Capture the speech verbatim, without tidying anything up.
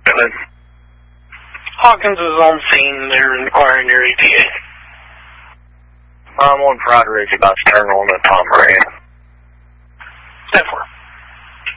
ahead. Hawkins is on scene. They're inquiring your E T A. I'm on Pride Ridge about to turn on a Tom Moran. ten four.